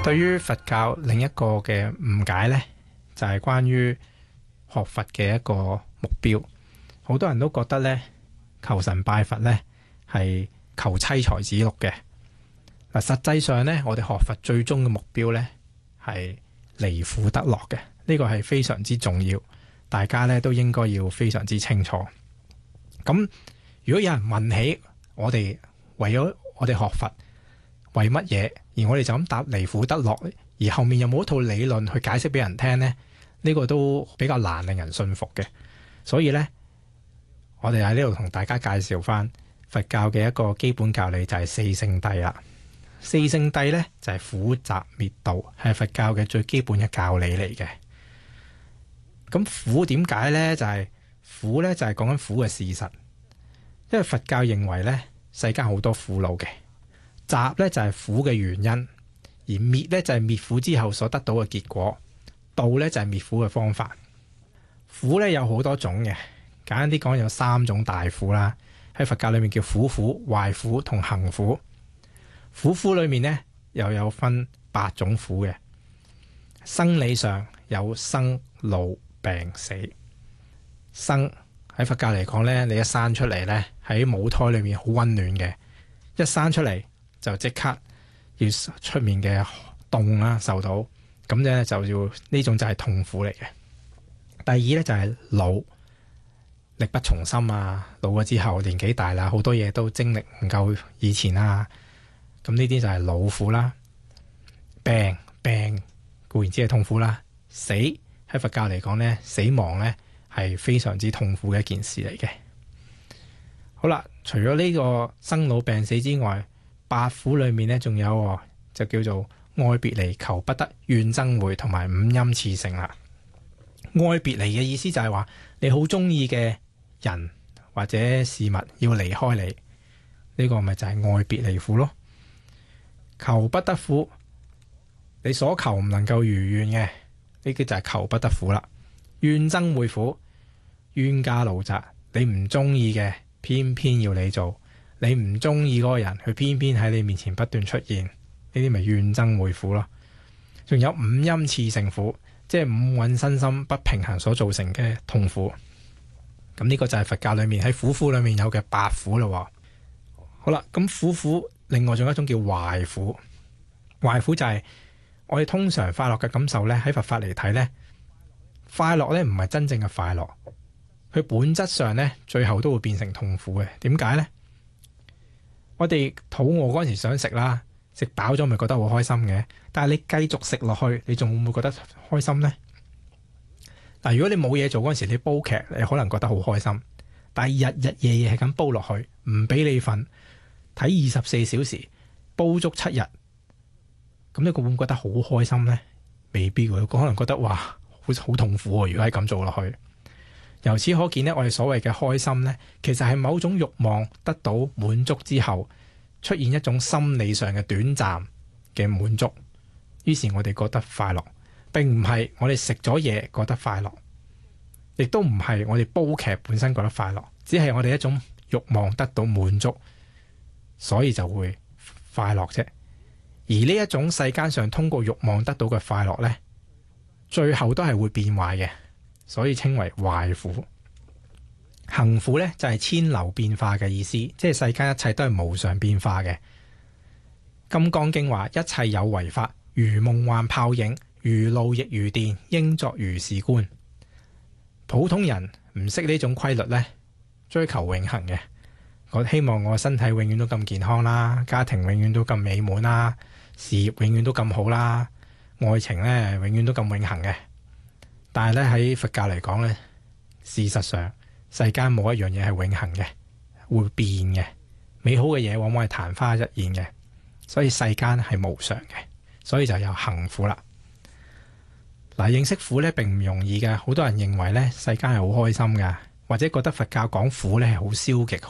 對於佛教另一個嘅誤解呢，就係關於學佛嘅一個目標。好多人都覺得呢，求神拜佛呢係求妻財子祿嘅。嗱，實際上呢，我哋學佛最終嘅目標呢係離苦得樂嘅。呢個係非常之重要，大家呢都應該要非常之清楚。咁如果有人問起我哋為咗我哋學佛為乜嘢，而我哋就咁答離苦得樂，而後面有冇一套理論去解釋俾人聽呢？呢個都比較難令人信服嘅。所以呢，我哋喺呢度同大家介紹翻佛教嘅一個基本教理，就係四聖諦啦。四聖諦呢，就係苦集滅道，係佛教嘅最基本嘅教理嚟嘅。咁苦點解呢？就係苦呢，就係講緊苦嘅事實，因為佛教認為呢，世間好多苦惱嘅。集呢就係苦嘅原因，而滅呢就係滅苦之後所得到嘅結果，道呢就係滅苦嘅方法。苦呢有好多種嘅，簡單啲講有三種大苦啦。喺佛教裏面叫苦苦、壞苦同行苦。苦苦裏面呢又有分8種苦嘅。生理上有生老病死。生喺佛教嚟講呢，你一生出嚟呢，喺母胎裏面好溫暖嘅，一生出嚟就即刻要出面嘅凍啦，受到咁咧就要呢種就係痛苦嚟嘅。第二咧就係老，力不從心啊，老咗之後年紀大啦，好多嘢都精力唔夠以前啦，咁呢啲就係老苦啦。病固然之係痛苦啦，死喺佛教嚟講咧，死亡咧係非常之痛苦嘅一件事嚟嘅。好啦，除咗呢個生老病死之外，8苦裏面咧仲有就叫做愛別離、求不得、怨憎會同埋五陰熾盛啦。愛別離嘅意思就係話你好中意嘅人或者事物要離開你，呢個咪就係愛別離苦咯。求不得苦，你所求唔能夠如願嘅，呢啲就係求不得苦啦。怨憎會苦，冤家路窄，你唔中意嘅偏偏要你做。你唔中意嗰個人，佢偏偏喺你面前不斷出現，呢啲咪怨憎會苦咯。仲有五陰熾盛苦，即係五蘊身心不平衡所造成嘅痛苦。咁呢個就係佛教裏面喺苦苦裏面有嘅8苦咯。好啦，咁苦另外仲有一種叫壞苦。壞苦就係我哋通常快樂嘅感受呢，喺佛法嚟睇呢，快樂呢唔係真正嘅快樂，佢本質上呢，最後都會變成痛苦嘅。點解呢？我哋肚餓嗰陣時想食啦，食飽咗咪覺得好開心嘅。但係你繼續食落去，你仲會唔會覺得開心呢？嗱，如果你冇嘢做嗰陣時，你煲劇，你可能覺得好開心。但係日日夜夜係咁煲落去，唔俾你瞓，睇24小時，煲足7日，咁你會唔會覺得好開心呢？未必會，可能覺得哇，好痛苦喎！如果係咁做落去。由此可見呢，我哋所謂嘅開心呢，其實係某種慾望得到滿足之後，出現一種心理上嘅短暫嘅滿足，於是我哋覺得快樂。並唔係我哋食咗嘢覺得快樂，亦都唔係我哋煲劇本身覺得快樂，只係我哋一種慾望得到滿足，所以就會快樂啫。而呢一種世間上通過慾望得到嘅快樂呢，最後都係會變壞嘅。所以稱為壞苦。行苦呢，就係遷流變化嘅意思，即係世間一切都係無常變化嘅。金剛經話：一切有為法，如夢幻泡影，如露亦如電，應作如是觀。普通人唔識呢種規律呢，追求永恆嘅。我希望我身體永遠都咁健康啦，家庭永遠都咁美滿啦，事業永遠都咁好啦，愛情呢永遠都咁永恆嘅。但係咧，喺佛教嚟講咧，事實上世間冇一樣嘢係永恆嘅，會變嘅。美好嘅嘢往往係曇花一現嘅，所以世間係無常嘅，所以就有行苦啦。嗱，認識苦咧並唔容易嘅，好多人認為咧世間係好開心噶，或者覺得佛教講苦咧係好消極、好